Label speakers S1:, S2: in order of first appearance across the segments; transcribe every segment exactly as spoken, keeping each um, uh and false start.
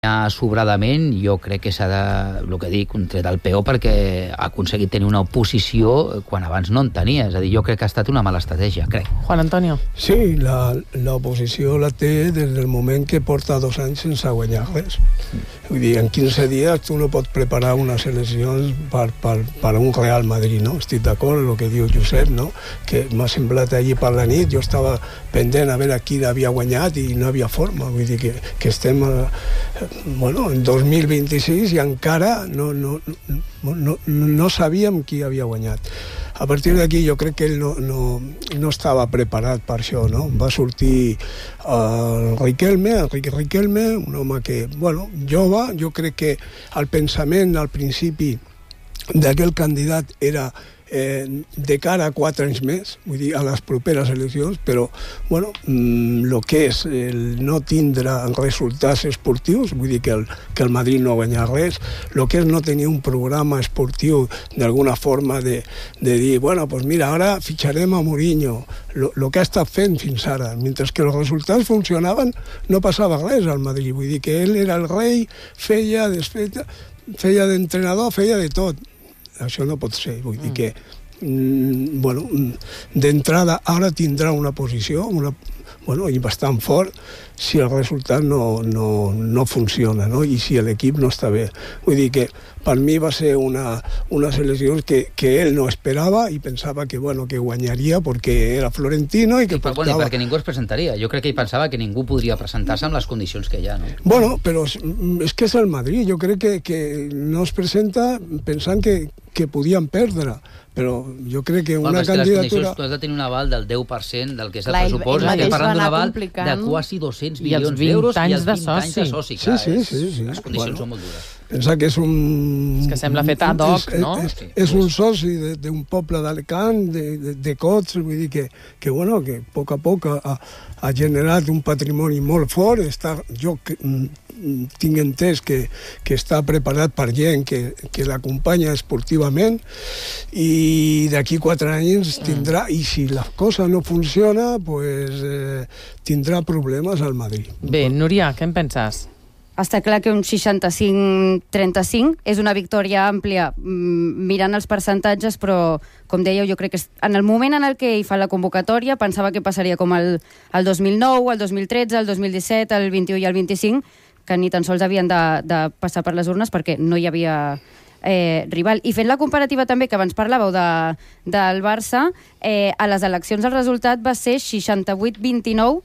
S1: sobradament, jo crec que s'ha de, el que dic, un tret al peó perquè ha aconseguit tenir una oposició quan abans no en tenia. És a dir, jo crec que ha estat una mala estratègia, crec.
S2: Juan Antonio.
S3: Sí, la, l'oposició la té des del moment que porta dos anys sense guanyar res. Vull dir, en quinze dies tu no pots preparar unes eleccions per, per, per un Real Madrid, no? Estic d'acord amb el que diu Josep, no? Que m'ha semblat allí per la nit, jo estava pendent a veure qui havia guanyat i no havia forma. Vull dir que, que estem... A, bueno, en dos mil vint-i-sis i encara no, no, no, no sabíem qui havia guanyat. A partir d'aquí jo crec que ell no, no, no estava preparat per això, no? Va sortir el Riquelme, el Riquelme, un home que, bueno, jove, jo crec que el pensament al principi d'aquell candidat era Eh, de cara a quatre anys més, vull dir, a les properes eleccions, però, bueno, el mm, que és el no tindre resultats esportius, vull dir que el, que el Madrid no ha guanyat res, el que és no tenir un programa esportiu d'alguna forma de, de dir, bueno, pues mira, ara fitxarem a Mourinho, el que ha estat fent fins ara, mentre que els resultats funcionaven, no passava res al Madrid, vull dir que ell era el rei, feia, desfeta, feia d'entrenador, feia de tot. Això no pot ser, vull dir que mm, bueno, d'entrada ara tindrà una posició una, bueno, i bastant fort si el resultat no, no, no funciona, no? I si l'equip no està bé. Vull dir que per mi va ser una, unes eleccions que, que ell no esperava i pensava que, bueno, que guanyaria perquè era Florentino i que
S1: I, per,
S3: portava...
S1: bueno, perquè ningú es presentaria. Jo crec que ell pensava que ningú podria presentar-se amb les condicions que hi ha, no?
S3: Bueno, però és que és el Madrid. Jo crec que, que no es presenta pensant que, que podien perdre, però jo crec que una
S1: bueno,
S3: candidatura...
S1: Tu has de tenir un aval del deu per cent del que és el
S2: Clar,
S1: pressupost,
S2: ell
S1: estem
S2: mateix
S1: parlant
S2: va
S1: d'un
S2: anar
S1: aval
S2: complicant.
S1: de quasi dos-cents
S2: I els
S1: milions
S2: vint
S1: d'euros i
S2: anys
S1: els
S2: de
S1: vint anys de soci.
S3: Sí,
S1: Clar,
S3: sí,
S1: és,
S3: sí, sí.
S1: Les condicions
S3: Bueno,
S1: són molt dures.
S3: Pensa que és un...
S2: És que sembla fet ad hoc,
S3: és,
S2: no?
S3: És, és, és un soci d'un poble d'Alacant, de, de, de Cots, vull dir que, que, bueno, que a poc a poc ha, ha generat un patrimoni molt fort. Està, jo que, tinc entès que, que està preparat per gent que, que l'acompanya esportivament i d'aquí quatre anys tindrà, i si la cosa no funciona, pues, eh, tindrà problemes al Madrid.
S2: Bé, Núria, què en penses?
S4: Està clar que un seixanta-cinc trenta-cinc és una victòria àmplia mirant els percentatges, però, com dèieu, jo crec que en el moment en el que ell fa la convocatòria pensava que passaria com el, el dos mil nou, el dos mil tretze, el dos mil disset, el vint-i-u i el vint-i-cinc, que ni tan sols havien de, de passar per les urnes perquè no hi havia eh, rival. I fent la comparativa també, que abans parlàveu de, del Barça, eh, a les eleccions el resultat va ser seixanta-vuit vint-i-nou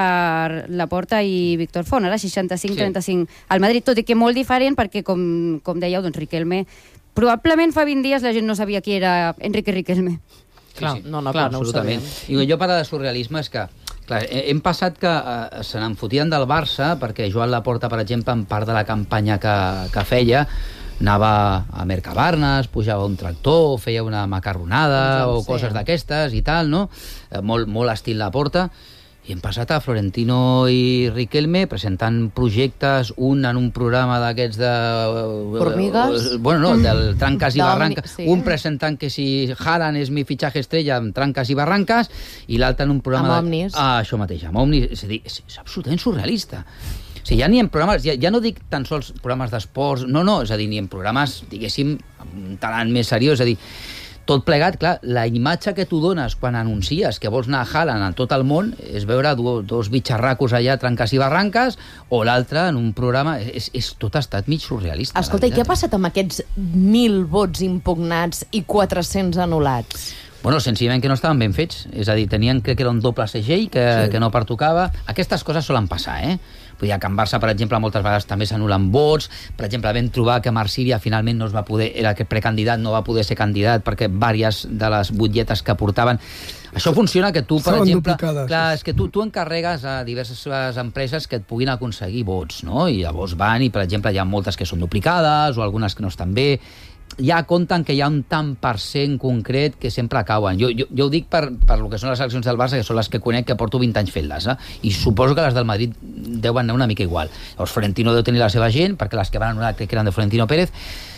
S4: per Laporta i Víctor Font, ara seixanta-cinc trenta-cinc sí. Al Madrid, tot i que molt diferent perquè, com, com dèieu, doncs Riquelme, probablement fa vint dies la gent no sabia qui era Enrique Riquelme.
S2: Clar,
S1: sí, sí.
S2: no, no, clar, no ho sabem.
S1: I jo parlo de surrealisme és que clar, hem passat que eh, se n'enfotien del Barça perquè Joan Laporta, per exemple, en part de la campanya que, que feia, anava a Mercabarnes, pujava un tractor, feia una macarronada o sí. coses d'aquestes i tal, no? Eh, molt, molt estil Laporta. I hem passat a Florentino i Riquelme presentant projectes, un en un programa d'aquests de...
S2: Formigues?
S1: Bueno, no, del Trancas i Barrancas.
S2: Sí.
S1: Un presentant que si Haaland és mi fitxatge estrella amb Trancas i Barrancas, i l'altre en un programa...
S2: Amb Omnis.
S1: De... Ah, això mateix, amb Omnis. És a dir, és, és absolutament surrealista. O sigui, ja ni en programes, ja, ja no dic tan sols programes d'esports, no, no, és a dir, ni en programes, diguéssim, amb un talant més seriós, és a dir, tot plegat, clar, la imatge que tu dones quan anuncies que vols anar a Haaland en tot el món és veure dos, dos bitxarracos allà, Trancas i Barrancas, o l'altre en un programa... És, és, tot ha estat mig surrealista.
S5: Escolta, i què ha passat amb aquests mil vots impugnats i quatre-cents anul·lats?
S1: Bueno, senzillament que no estaven ben fets. És a dir, tenien, crec que era un doble segell que, sí. que no pertocava. Aquestes coses solen passar, eh? Vull dir, a Can Barça, per exemple, moltes vegades també s'anulen vots. Per exemple, vam trobar que Marcília finalment no es va poder, era aquest precandidat, no va poder ser candidat perquè diverses de les butlletes que portaven... Això funciona que tu, per
S3: Estaven
S1: exemple...
S3: duplicades.
S1: Clar, és que tu, tu encarregues a diverses empreses que et puguin aconseguir vots, no? I llavors van i, per exemple, hi ha moltes que són duplicades o algunes que no estan bé. Ja compten que hi ha un tant per cent concret que sempre cauen. Jo, jo, jo ho dic per, per lo que són les eleccions del Barça, que són les que conec, que porto vint anys fent-les, eh? I suposo que les del Madrid deuen anar una mica igual. Llavors Florentino deu tenir la seva gent, perquè les que van anul·lar crec que eren de Florentino Pérez.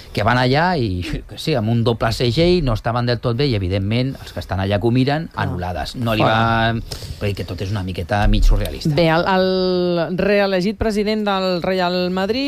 S1: que van allà i, que sí, amb un doble segell no estaven del tot bé i, evidentment, els que estan allà que ho miren, anul·lades. No li va... Però que tot és una miqueta mig surrealista.
S2: Bé, el, el reelegit president del Real Madrid